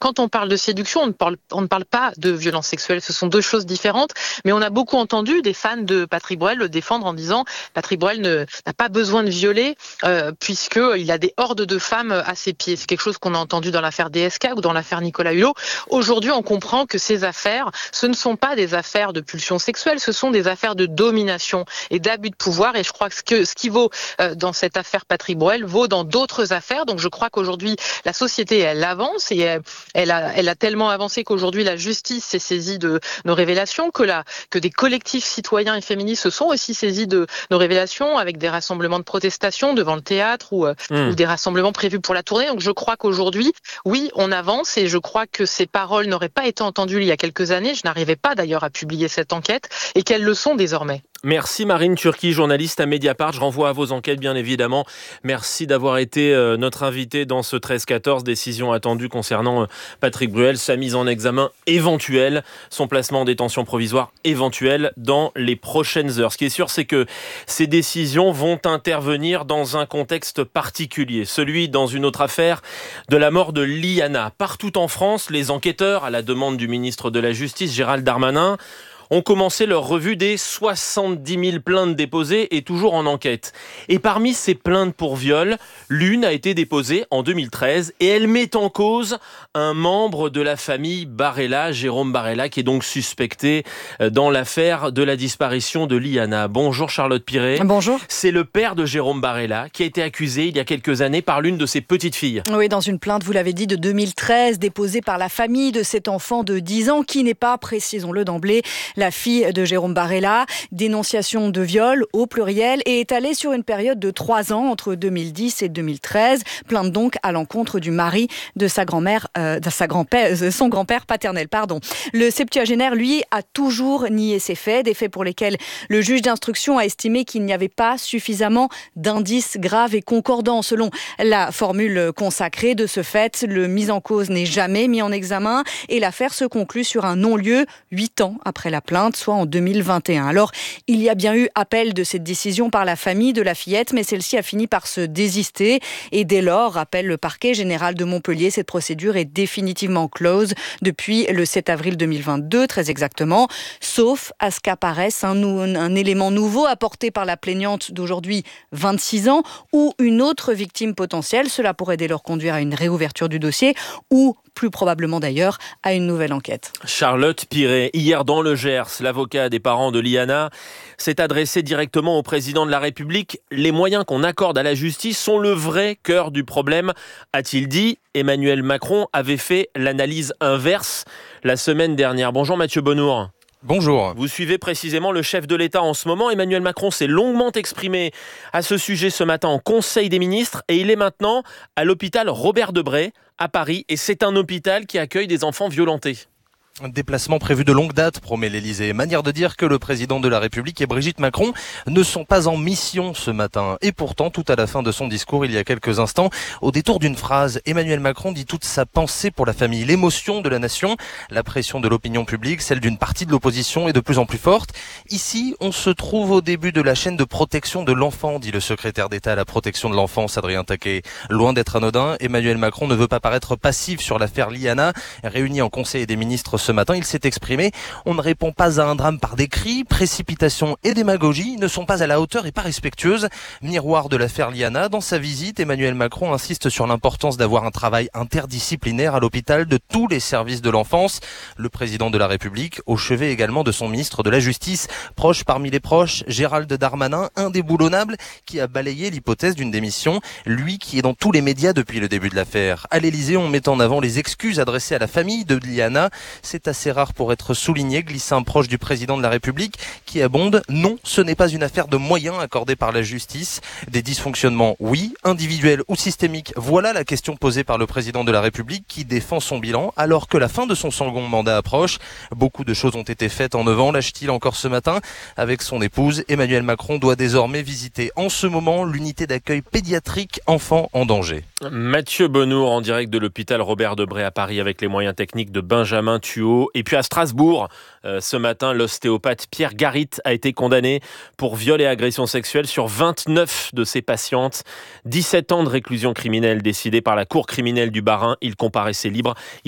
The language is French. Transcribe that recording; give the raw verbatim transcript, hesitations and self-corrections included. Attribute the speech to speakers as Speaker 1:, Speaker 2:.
Speaker 1: quand on parle de séduction, on ne parle, on ne parle pas de violence sexuelle. Ce sont deux choses différentes. Mais on a beaucoup entendu des fans de Patrick Borel le défendre en disant Patrick Borel ne, n'a pas besoin de violer euh, puisqu'il a des hordes de femmes à ses pieds. C'est quelque chose qu'on a entendu dans l'affaire D S K ou dans l'affaire Nicolas Hulot. Aujourd'hui, on comprend que ces affaires, ce ne sont pas des affaires de pulsion sexuelle, ce sont des affaires de domination et d'abus de pouvoir. Et je crois que ce, que, ce qui vaut euh, dans cette affaire Patrick Borel vaut dans d'autres affaires. Donc je crois qu'aujourd'hui, la société, elle avance et elle, elle, a, elle a tellement avancé qu'aujourd'hui, la justice s'est saisie de nos révélations, que, la, que des collectifs citoyens et féministes se sont aussi saisis de nos révélations avec des rassemblements de protestation devant le théâtre ou, euh, mmh. ou des rassemblements prévus pour la tournée. Donc je crois qu'aujourd'hui, oui, on avance et je crois que ces paroles n'auraient pas été entendues il y a quelques années. Je n'arrivais pas d'ailleurs à publier cette enquête et qu'elles le sont désormais.
Speaker 2: Merci Marine Turki, journaliste à Mediapart. Je renvoie à vos enquêtes, bien évidemment. Merci d'avoir été euh, notre invité dans ce treize quatorze, décision attendue concernant euh, Patrick Borel, sa mise en examen éventuelle, son placement en détention provisoire éventuelle dans les prochaines heures. Ce qui est sûr, c'est que ces décisions vont intervenir dans un contexte particulier, celui dans une autre affaire de la mort de Liana. Partout en France, les enquêteurs, à la demande du ministre de la Justice, Gérald Darmanin, ont commencé leur revue des soixante-dix mille plaintes déposées et toujours en enquête. Et parmi ces plaintes pour viol, l'une a été déposée en deux mille treize et elle met en cause un membre de la famille Barella, Jérôme Barella, qui est donc suspecté dans l'affaire de la disparition de Liana. Bonjour Charlotte Piret.
Speaker 3: Bonjour.
Speaker 2: C'est le père de Jérôme Barella qui a été accusé il y a quelques années par l'une de ses petites filles.
Speaker 3: Oui, dans une plainte, vous l'avez dit, de deux mille treize, déposée par la famille de cet enfant de dix ans qui n'est pas, précisons-le d'emblée, la fille de Jérôme Barella. Dénonciation de viol au pluriel et étalée sur une période de trois ans entre deux mille dix et deux mille treize. Plainte donc à l'encontre du mari de sa grand-mère, euh, de sa grand-père, son grand-père paternel, pardon. Le septuagénaire, lui, a toujours nié ces faits, des faits pour lesquels le juge d'instruction a estimé qu'il n'y avait pas suffisamment d'indices graves et concordants. Selon la formule consacrée, de ce fait, le mis en cause n'est jamais mis en examen et l'affaire se conclut sur un non-lieu huit ans après la plainte, soit en deux mille vingt et un. Alors, il y a bien eu appel de cette décision par la famille de la fillette, mais celle-ci a fini par se désister. Et dès lors, rappelle le parquet général de Montpellier, cette procédure est définitivement close depuis le sept avril deux mille vingt-deux, très exactement, sauf à ce qu'apparaisse un, un élément nouveau apporté par la plaignante d'aujourd'hui vingt-six ans ou une autre victime potentielle. Cela pourrait dès lors conduire à une réouverture du dossier ou plus probablement d'ailleurs à une nouvelle enquête.
Speaker 2: Charlotte Piret, hier dans le Gers, l'avocat des parents de Liana s'est adressé directement au président de la République. Les moyens qu'on accorde à la justice sont le vrai cœur du problème, a-t-il dit. Emmanuel Macron avait fait l'analyse inverse la semaine dernière. Bonjour Mathieu Bonnour.
Speaker 4: Bonjour.
Speaker 2: Vous suivez précisément le chef de l'État en ce moment. Emmanuel Macron s'est longuement exprimé à ce sujet ce matin en Conseil des ministres et il est maintenant à l'hôpital Robert Debré à Paris et c'est un hôpital qui accueille des enfants violentés.
Speaker 4: Un déplacement prévu de longue date, promet l'Élysée. Manière de dire que le président de la République et Brigitte Macron ne sont pas en mission ce matin. Et pourtant, tout à la fin de son discours, il y a quelques instants, au détour d'une phrase, Emmanuel Macron dit toute sa pensée pour la famille. L'émotion de la nation, la pression de l'opinion publique, celle d'une partie de l'opposition est de plus en plus forte. Ici, on se trouve au début de la chaîne de protection de l'enfant, dit le secrétaire d'État à la protection de l'enfance, Adrien Taquet. Loin d'être anodin, Emmanuel Macron ne veut pas paraître passif sur l'affaire Liana, réunie en Conseil des ministres ce matin, il s'est exprimé. On ne répond pas à un drame par des cris. Précipitation et démagogie ne sont pas à la hauteur et pas respectueuses. Miroir de l'affaire Liana, dans sa visite, Emmanuel Macron insiste sur l'importance d'avoir un travail interdisciplinaire à l'hôpital de tous les services de l'enfance. Le président de la République, au chevet également de son ministre de la Justice, proche parmi les proches, Gérald Darmanin, indéboulonnable, qui a balayé l'hypothèse d'une démission. Lui qui est dans tous les médias depuis le début de l'affaire. À l'Élysée, on met en avant les excuses adressées à la famille de Liana. C'est assez rare pour être souligné, glisse un proche du président de la République qui abonde. Non, ce n'est pas une affaire de moyens accordés par la justice. Des dysfonctionnements, oui, individuels ou systémiques. Voilà la question posée par le président de la République qui défend son bilan alors que la fin de son second mandat approche. Beaucoup de choses ont été faites en neuf ans, lâche-t-il encore ce matin. Avec son épouse, Emmanuel Macron doit désormais visiter en ce moment l'unité d'accueil pédiatrique enfants en danger.
Speaker 2: Mathieu Bonnour en direct de l'hôpital Robert Debré à Paris avec les moyens techniques de Benjamin Thuot. Et puis à Strasbourg, euh, ce matin, l'ostéopathe Pierre Garit a été condamné pour viol et agression sexuelle sur vingt-neuf de ses patientes. dix-sept ans de réclusion criminelle décidée par la cour criminelle du Bas-Rhin. Il comparaissait libre.